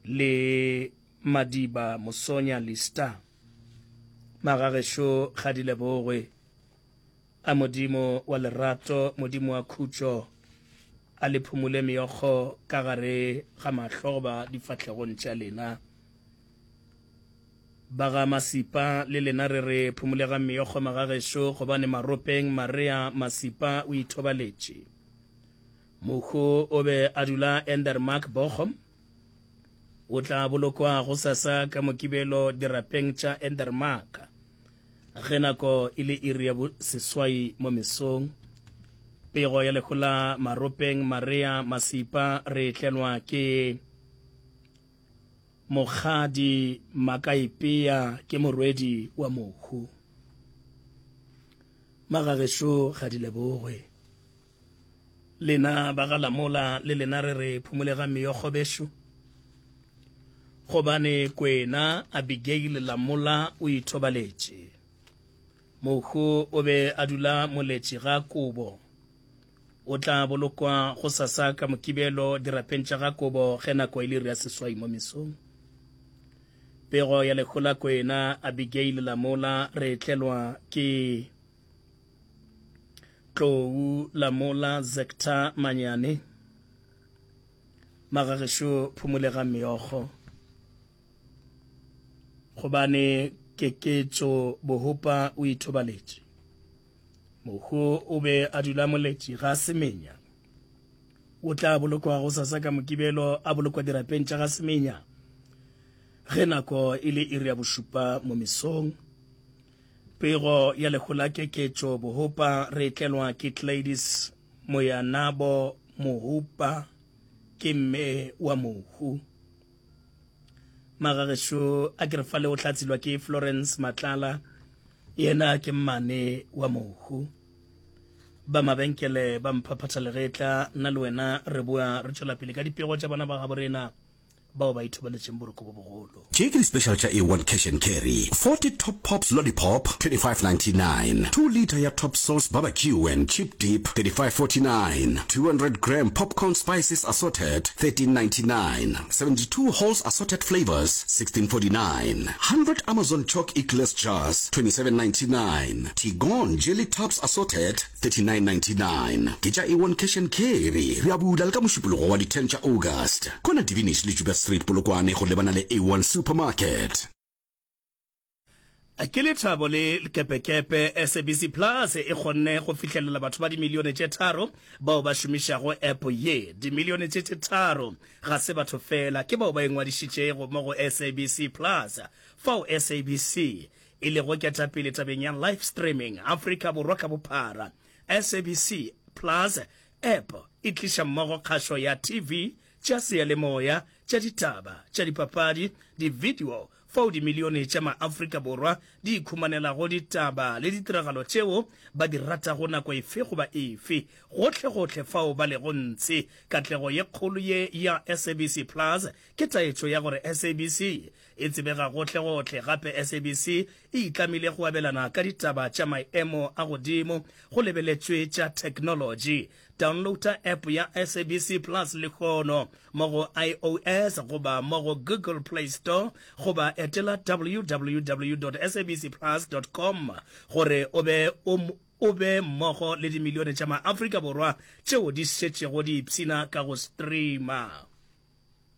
le Madiba Mosonya Lista Magagesho Khadilebogwe a modimo wa lerato modimo wa khutso a le phumule meokgo ka gare ga mahloba difatlegong tša lena ba ga masipa le lena re phumulega meokgo magagesho gobane maropeng marea masipa o ithobaletše mohu o be a dula Endermark Bochum o tla bolokwa go sasa ka mokibelo dirapeng tša Endermark ge nako e le iri ya seswai mo mesong pego ya lehola maropeng marea masipa re tlelwa ke Mogadi Makaipea ke morwedi wa mohu Magagesho Khadilebogwe lena ba galamola le lena re phumulega meokgo besho gobane kwena Abigail Lamola o ithobaletše mohu o be a dula moletši ga Kobo o tla bolokwa go sasa ka mokibelo dirapeng tša ga Kobo ge nako e le iri ya seswai mo mesong pego ya lehola kwena Abigail Lamola re tlelwa ke Tlou Lamola Zekta Manyane Magagesho phumulega meokgo gobane keketšo bohopa o ithobaletše mohu o be a dula moletši ga Semenya o tla bolokwa go sasa ka mokibelo a bolokwa dirapeng tša ga Semenya ge nako e le iri ya bošupa mo mesong pego ya lehola keketšo bohopa re tlelwa ke Gladys Moyanabo Mohupa ke mme wa mohu Magagesho a ke re fale o tlatsilwa ke Florence Matlala yena ke mmane wa mohu ba mabenkele ba mphaphataletla nna le wena re bua re tšwela pele ka dipego tša bana ba ga borena bao ba ithobaletšeng boroko bo bogolo Chicken special cha A1 cash and carry 40 top pops lollipop 25.99 2 liter ya top sauce barbecue and chip dip 35.49 200 gram popcorn spices assorted 13.99 72 wholes assorted flavors 16.49 100 Amazon chalk eclair jars 27.99 Tigon jelly tops assorted 39.99 ke cha A1 cash and carry re a bula le ka mošupologo wa di 10 cha August kona Divinish le Juba Street Polokwane go lebana le A1 supermarket a ke lethabo le kepekepe SABC Plus e kgonne go fihlelela batho ba dimilione tše tharo bao ba šomišago app ye dimilione tše tharo ga se batho fela ke bao ba engwadišitšego mo go SABC Plus fao SABC e le go keta pele tabeng ya live streaming Afrika Borwa ka bophara SABC Plus app e tliša mmogo kgašo ya TV tša seyalemoya tša ditaba tša dipapadi di-video fao dimilione tša ma-Afrika Borwa di ikhumanelago ditaba le ditiragalo tšeo ba di ratago nako efe goba efe gohle fao ba lego ntse katlego ye kgolo ye ya SABC Plus ke taetšo ya gore SABC e tsebega gohle gape SABC e itlamile go abelana ka ditaba tša maemo a godimo go lebeletšwe tša technology downloada app ya SABC Plus le kgono mo go iOS goba mo go Google Play Store goba etela www.sabcplus.com gore o be mmogo le dimilione tša ma-Afrika Borwa tšeo di šetšego di ipshina ka go streama